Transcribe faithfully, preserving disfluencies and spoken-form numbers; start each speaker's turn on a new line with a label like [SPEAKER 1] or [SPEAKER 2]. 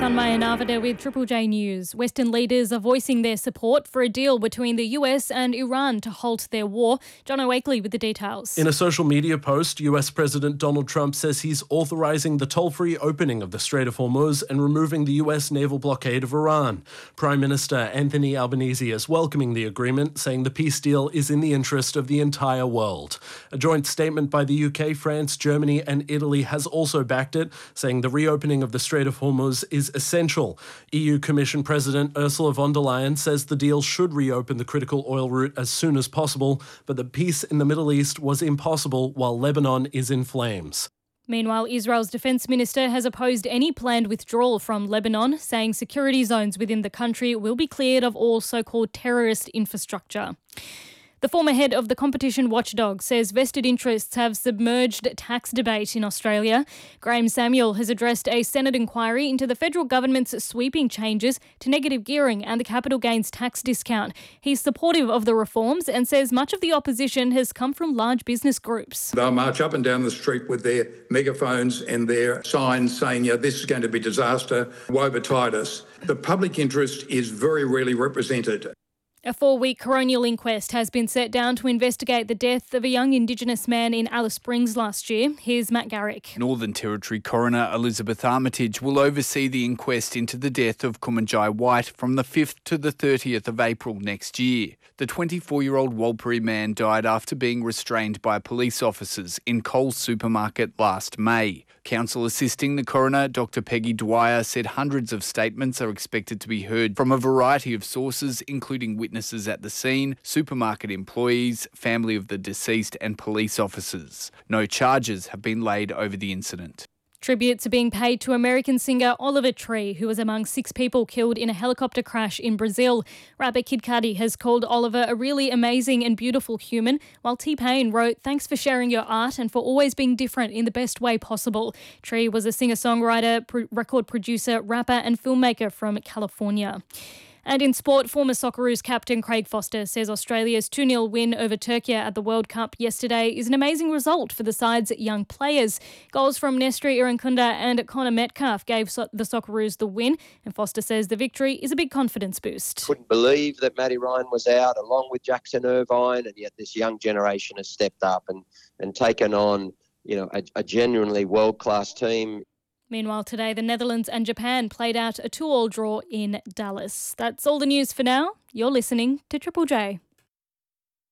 [SPEAKER 1] Tanmay Navada with Triple J News. Western leaders are voicing their support for a deal between the U S and Iran to halt their war. John Oakley with the details.
[SPEAKER 2] In a social media post, U S President Donald Trump says he's authorizing the toll-free opening of the Strait of Hormuz and removing the U S naval blockade of Iran. Prime Minister Anthony Albanese is welcoming the agreement, saying the peace deal is in the interest of the entire world. A joint statement by the U K, France, Germany and Italy has also backed it, saying the reopening of the Strait of Hormuz is essential. E U Commission President Ursula von der Leyen says the deal should reopen the critical oil route as soon as possible, but that peace in the Middle East was impossible while Lebanon is in flames.
[SPEAKER 1] Meanwhile, Israel's defence minister has opposed any planned withdrawal from Lebanon, saying security zones within the country will be cleared of all so-called terrorist infrastructure. The former head of the competition watchdog says vested interests have submerged tax debate in Australia. Graham Samuel has addressed a Senate inquiry into the federal government's sweeping changes to negative gearing and the capital gains tax discount. He's supportive of the reforms and says much of the opposition has come from large business groups.
[SPEAKER 3] They'll march up and down the street with their megaphones and their signs saying, yeah, this is going to be disaster, woe betide us. The public interest is very rarely represented.
[SPEAKER 1] A four-week coronial inquest has been set down to investigate the death of a young Indigenous man in Alice Springs last year. Here's Matt Garrick.
[SPEAKER 4] Northern Territory Coroner Elizabeth Armitage will oversee the inquest into the death of Kumanjai White from the fifth to the thirtieth of April next year. The twenty-four-year-old Walpuri man died after being restrained by police officers in Coles supermarket last May. Counsel assisting the coroner, Doctor Peggy Dwyer, said hundreds of statements are expected to be heard from a variety of sources, including witnesses at the scene, supermarket employees, family of the deceased and police officers. No charges have been laid over the incident.
[SPEAKER 1] Tributes are being paid to American singer Oliver Tree, who was among six people killed in a helicopter crash in Brazil. Rapper Kid Cudi has called Oliver a really amazing and beautiful human, while T-Pain wrote, "Thanks for sharing your art and for always being different in the best way possible." Tree was a singer-songwriter, pro- record producer, rapper and filmmaker from California. And in sport, former Socceroos captain Craig Foster says Australia's two nil win over Turkey at the World Cup yesterday is an amazing result for the side's young players. Goals from Nestri Irankunda and Connor Metcalf gave so- the Socceroos the win, and Foster says the victory is a big confidence boost.
[SPEAKER 5] Couldn't believe that Matty Ryan was out along with Jackson Irvine, and yet this young generation has stepped up and, and taken on, you know, a, a genuinely world-class team.
[SPEAKER 1] Meanwhile, today, the Netherlands and Japan played out a two all draw in Dallas. That's all the news for now. You're listening to Triple J.